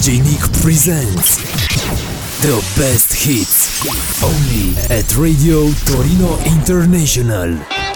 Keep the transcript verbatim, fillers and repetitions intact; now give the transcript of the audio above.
J Nick presents the best hits only at Radio Torino International.